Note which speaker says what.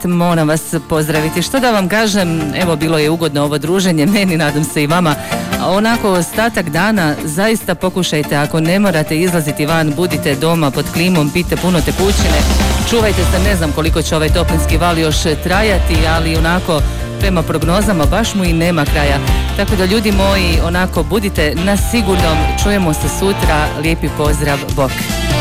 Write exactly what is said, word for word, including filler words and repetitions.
Speaker 1: Moram vas pozdraviti. Što da vam kažem, evo bilo je ugodno ovo druženje, meni, nadam se i vama. Onako ostatak dana zaista pokušajte, ako ne morate izlaziti van, budite doma pod klimom, pijte puno tekućine, čuvajte se, ne znam koliko će ovaj toplinski val još trajati, ali onako prema prognozama baš mu i nema kraja. Tako da ljudi moji, onako budite na sigurnom, čujemo se sutra, lijepi pozdrav, bok.